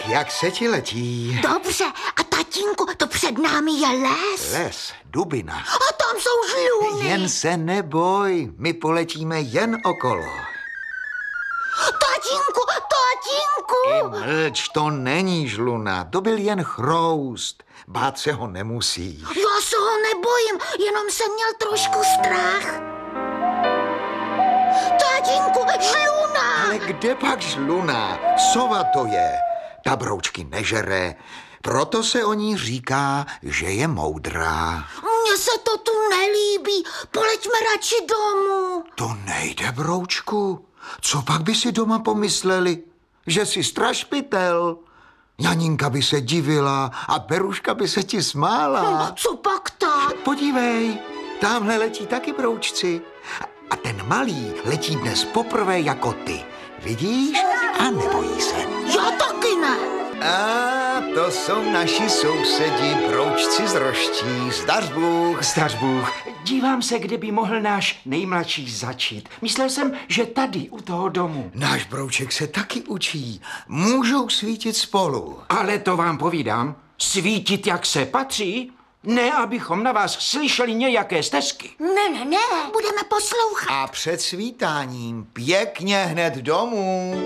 jak se ti letí? Dobře, a tatínku, to před námi je les. Les, dubina. A tam jsou žluny. Jen se neboj, my poletíme jen okolo. Tatínku, tatínku. Mlč, to není žluna, to byl jen chroust. Bát se ho nemusíš. Já se ho nebojím, jenom jsem měl trošku strach. Tatínku, žluna. Ale kde pak žluna? Sova to je. Ta broučky nežere, proto se o ní říká, že je moudrá. Mně se to tu nelíbí, poleďme radši domů. To nejde, broučku. Co pak by si doma pomysleli? Že jsi strašpitel. Janinka by se divila a Beruška by se ti smála. Co pak tak? Podívej, tamhle letí taky broučci. A ten malý letí dnes poprvé jako ty. Vidíš? A nebojí se. Já taky ne. A to jsou naši sousedi, broučci z Roští. Zdař Bůh. Zdař Bůh. Dívám se, kde by mohl náš nejmladší začít. Myslel jsem, že tady, u toho domu. Náš brouček se taky učí. Můžou svítit spolu. Ale to vám povídám, svítit, jak se patří, ne, abychom na vás slyšeli nějaké stesky. Ne, budeme poslouchat. A před svítáním pěkně hned domů.